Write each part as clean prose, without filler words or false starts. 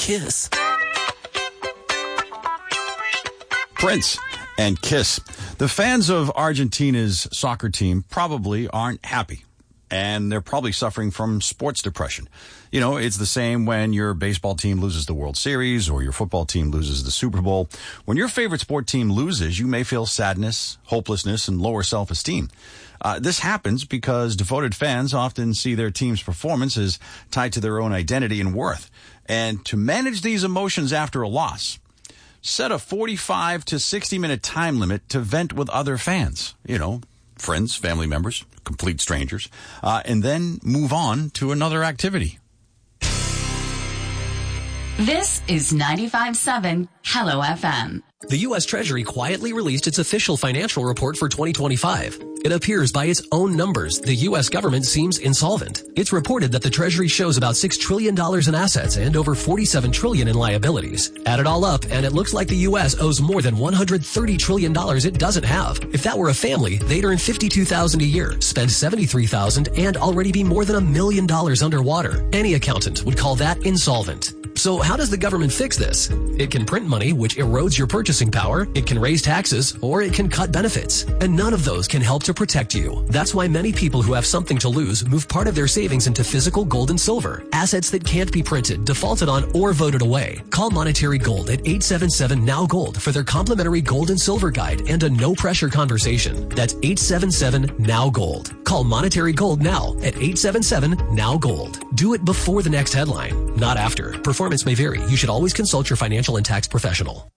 Kiss. Prince and Kiss. The fans of Argentina's soccer team probably aren't happy, and they're probably suffering from sports depression. You know, it's the same when your baseball team loses the World Series or your football team loses the Super Bowl. When your favorite sport team loses, you may feel sadness, hopelessness, and lower self-esteem. This happens because devoted fans often see their team's performance as tied to their own identity and worth. And to manage these emotions after a loss, set a 45 to 60-minute time limit to vent with other fans, you know, friends, family members, complete strangers, and then move on to another activity. This is 95.7 Hello FM. The U.S. Treasury quietly released its official financial report for 2025. It appears by its own numbers, the U.S. government seems insolvent. It's reported that the Treasury shows about $6 trillion in assets and over $47 trillion in liabilities. Add it all up, and it looks like the U.S. owes more than $130 trillion it doesn't have. If that were a family, they'd earn $52,000 a year, spend $73,000, and already be more than $1 million underwater. Any accountant would call that insolvent. So how does the government fix this? It can print money, which erodes your purchasing power. It can raise taxes, or it can cut benefits. And none of those can help to protect you. That's why many people who have something to lose move part of their savings into physical gold and silver, assets that can't be printed, defaulted on, or voted away. Call Monetary Gold at 877-NOW-GOLD for their complimentary gold and silver guide and a no-pressure conversation. That's 877-NOW-GOLD. Call Monetary Gold now at 877-NOW-GOLD. Do it before the next headline, not after. Performance may vary. You should always consult your financial and tax professional.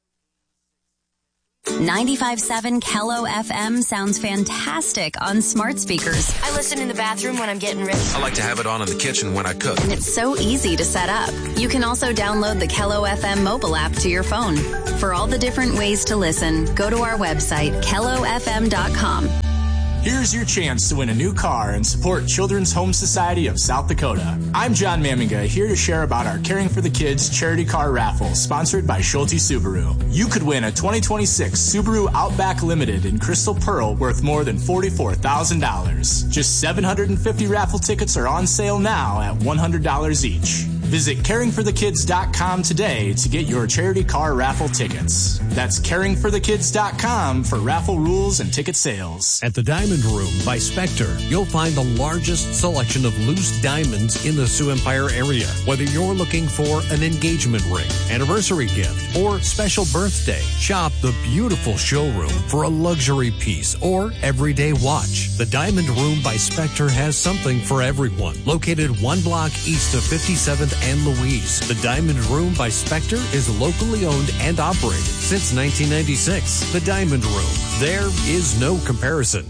95.7 Kello FM sounds fantastic on smart speakers. I listen in the bathroom when I'm getting ready. I like to have it on in the kitchen when I cook. And it's so easy to set up. You can also download the Kello FM mobile app to your phone. For all the different ways to listen, go to our website, kellofm.com. Here's your chance to win a new car and support Children's Home Society of South Dakota. I'm John Maminga, here to share about our Caring for the Kids charity car raffle sponsored by Schulte Subaru. You could win a 2026 Subaru Outback Limited in Crystal Pearl worth more than $44,000. Just 750 raffle tickets are on sale now at $100 each. Visit caringforthekids.com today to get your charity car raffle tickets. That's caringforthekids.com for raffle rules and ticket sales. At the Diamond Room by Spectre, you'll find the largest selection of loose diamonds in the Sioux Empire area. Whether you're looking for an engagement ring, anniversary gift, or special birthday, shop the beautiful showroom for a luxury piece or everyday watch. The Diamond Room by Spectre has something for everyone. Located one block east of 57th and Louise, the Diamond Room by Spectre is locally owned and operated since 1996. The Diamond Room. There is no comparison.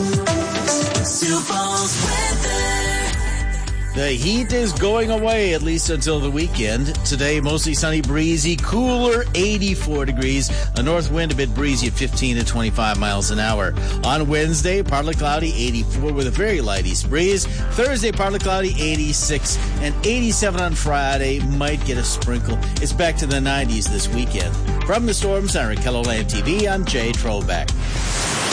The heat is going away, at least until the weekend. Today, mostly sunny, breezy, cooler, 84 degrees. A north wind a bit breezy at 15 to 25 miles an hour. On Wednesday, partly cloudy, 84 with a very light east breeze. Thursday, partly cloudy, 86. And 87 on Friday. Might get a sprinkle. It's back to the 90s this weekend. From the Storm Center at KELOLAND TV, I'm Jay Trollback.